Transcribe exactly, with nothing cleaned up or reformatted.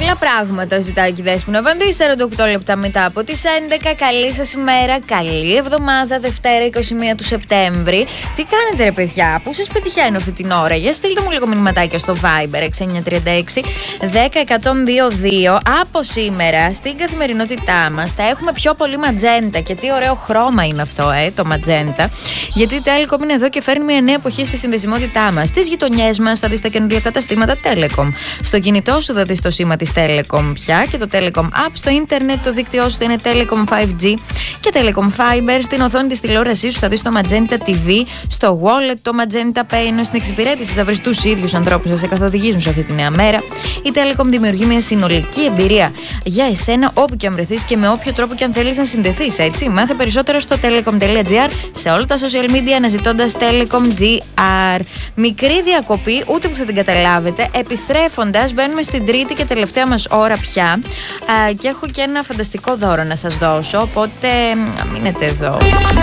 Απλά πράγματα ζητάει η Δέσποινα Βανδύ. σαράντα οκτώ λεπτά μετά από τις έντεκα. Καλή σας ημέρα, καλή εβδομάδα, Δευτέρα είκοσι μία του Σεπτέμβρη. Τι κάνετε, ρε παιδιά, πού σας πετυχαίνω αυτή την ώρα? Για στείλτε μου λίγο μηνυματάκια στο Viber έξι εννιά τρία έξι δέκα εκατόν δύο δύο. Από σήμερα στην καθημερινότητά μας θα έχουμε πιο πολύ ματζέντα. Και τι ωραίο χρώμα είναι αυτό, ε, το ματζέντα. Γιατί η Telecom είναι εδώ και φέρνει μια νέα εποχή στη συνδεσιμότητά μας. Στις γειτονιές μας θα δεις τα καινούργια καταστήματα Telecom. Στο κινητό σου θα δεις το σήμα της Telecom πια και το Telecom App. Στο ίντερνετ το δίκτυό σου θα είναι Telecom φάιβ τζι και Telecom Fiber. Στην οθόνη της τηλεόρασής σου θα δεις το Magenta τι βι. Στο wallet το Magenta Pay. Ενώ στην εξυπηρέτηση θα βρεις τους ίδιους ανθρώπους που σε καθοδηγήσουν σε αυτή τη νέα μέρα. Η Telecom δημιουργεί μια συνολική εμπειρία για εσένα όπου και αν βρεθείς και με όποιο τρόπο και αν θέλεις να συνδεθείς, έτσι. Μάθε περισσότερο στο telecom.gr, σε όλα τα social media αναζητώντας telecom.gr. Μικρή διακοπή, ούτε που θα την καταλάβετε. Επιστρέφοντας, μπαίνουμε στην τρίτη και τελευταία μας ώρα πια. Α, και έχω και ένα φανταστικό δώρο να σας δώσω, οπότε μείνετε εδώ.